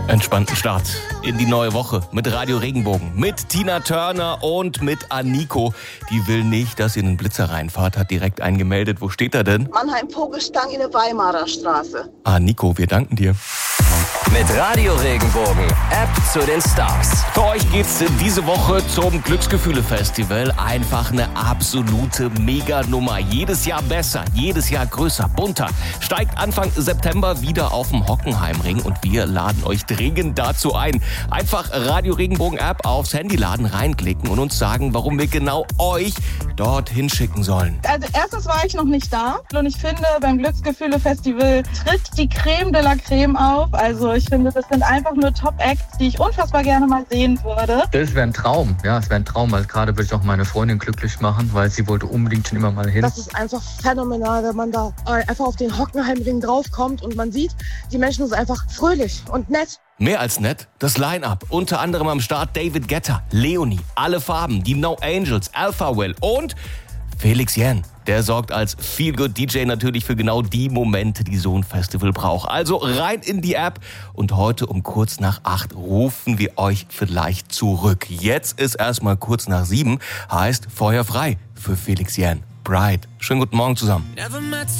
Entspannten Start in die neue Woche mit Radio Regenbogen, mit Tina Turner und mit Aniko. Die will nicht, dass ihr in den Blitzer reinfahrt, hat direkt eingemeldet. Wo steht er denn? Mannheim-Vogelstang in der Weimarer Straße. Aniko, wir danken dir. Mit Radio Regenbogen, App zu den Stars. Für euch geht's diese Woche zum Glücksgefühle-Festival. Einfach eine absolute Mega-Nummer. Jedes Jahr besser, jedes Jahr größer, bunter. Steigt Anfang September wieder auf dem Hockenheimring und wir laden euch dringend dazu ein. Einfach Radio Regenbogen App aufs Handy laden, reinklicken und uns sagen, warum wir genau euch dorthin schicken sollen. Also erstens war ich noch nicht da und ich finde, beim Glücksgefühle-Festival tritt die Creme de la Creme auf. Also ich finde, das sind einfach nur Top-Acts, die ich unfassbar gerne mal sehen würde. Das wäre ein Traum, ja, es wäre ein Traum, weil gerade würde ich auch meine Freundin glücklich machen, weil sie wollte unbedingt schon immer mal hin. Das ist einfach phänomenal, wenn man da einfach auf den Hockenheimring draufkommt und man sieht, die Menschen sind einfach fröhlich und nett. Mehr als nett, das Line-Up. Unter anderem am Start David Guetta, Leonie, Alle Farben, die No Angels, Alpha Will und Felix Jähn. Der sorgt als Feel-Good-DJ natürlich für genau die Momente, die so ein Festival braucht. Also rein in die App und heute um kurz nach 8 rufen wir euch vielleicht zurück. Jetzt ist erstmal kurz nach 7, heißt Feuer frei für Felix Jähn. Bright. Schönen guten Morgen zusammen.